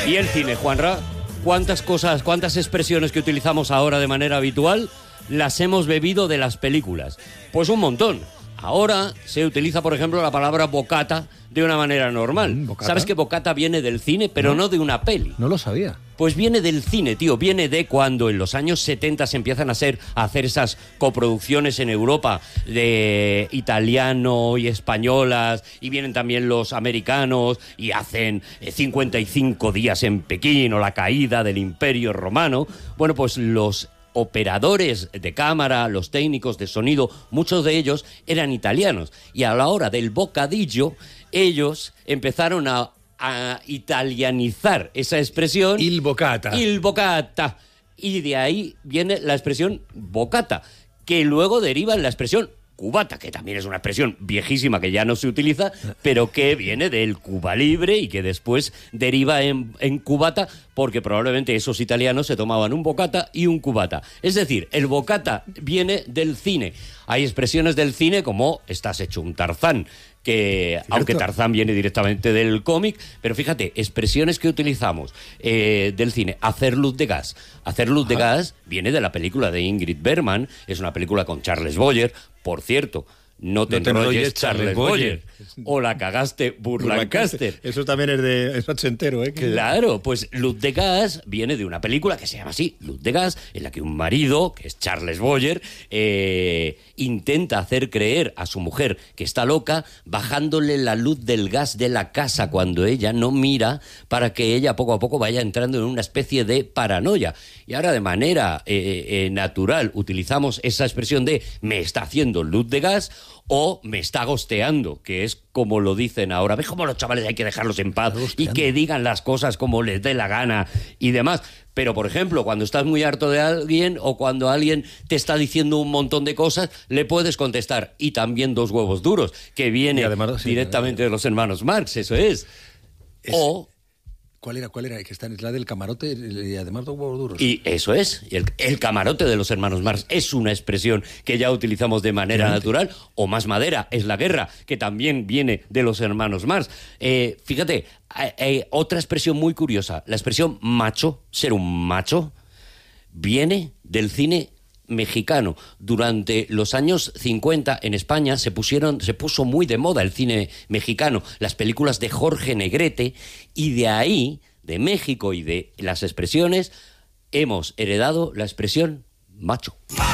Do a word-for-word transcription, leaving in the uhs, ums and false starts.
Y el cine, Juanra, ¿cuántas cosas, cuántas expresiones que utilizamos ahora de manera habitual las hemos bebido de las películas? Pues un montón. Ahora se utiliza, por ejemplo, la palabra bocata de una manera normal. Mm, ¿bocata? ¿Sabes que bocata viene del cine, pero no, no de una peli? No lo sabía. Pues viene del cine, tío. Viene de cuando en los años setenta se empiezan a hacer, a hacer esas coproducciones en Europa de italiano y españolas, y vienen también los americanos y hacen cincuenta y cinco días en Pekín o la caída del Imperio Romano. Bueno, pues los operadores de cámara, los técnicos de sonido, muchos de ellos eran italianos. Y a la hora del bocadillo, ellos empezaron a, a italianizar esa expresión. Il bocata. Il bocata. Y de ahí viene la expresión bocata, que luego deriva en la expresión cubata, que también es una expresión viejísima que ya no se utiliza, pero que viene del Cuba Libre y que después deriva en, en cubata, porque probablemente esos italianos se tomaban un bocata y un cubata. Es decir, el bocata viene del cine. Hay expresiones del cine como estás hecho un Tarzán, que ¿cierto? Aunque Tarzán viene directamente del cómic, pero fíjate, expresiones que utilizamos eh, del cine. Hacer luz de gas. Hacer luz Ajá. de gas viene de la película de Ingrid Bergman, es una película con Charles Boyer. Por cierto, no te, no te enrolles, enrolles Charles Boyer. O la cagaste Burt Lancaster. Eso también es de es ochentero, ¿eh? Claro, pues Luz de gas viene de una película que se llama así, Luz de gas, en la que un marido, que es Charles Boyer, eh, intenta hacer creer a su mujer que está loca, bajándole la luz del gas de la casa cuando ella no mira, para que ella poco a poco vaya entrando en una especie de paranoia. Y ahora de manera eh, eh, natural utilizamos esa expresión de me está haciendo luz de gas o me está gosteando, que es como lo dicen ahora. ¿Ves cómo los chavales hay que dejarlos en paz y que digan las cosas como les dé la gana y demás? Pero, por ejemplo, cuando estás muy harto de alguien o cuando alguien te está diciendo un montón de cosas, le puedes contestar. Y también dos huevos duros, que viene además, sí, directamente de los hermanos Marx, eso es. es... O... ¿Cuál era? ¿Cuál era? Que está en la del camarote y además dos huevos duros. Y eso es. El, el camarote de los hermanos Marx es una expresión que ya utilizamos de manera ¿Realmente? natural. O más madera es la guerra, que también viene de los hermanos Marx. Eh, fíjate, eh, eh, otra expresión muy curiosa. La expresión macho, ser un macho, viene del cine mexicano. Durante los años cincuenta en España se pusieron, se puso muy de moda el cine mexicano, las películas de Jorge Negrete, y de ahí, de México y de las expresiones, hemos heredado la expresión macho.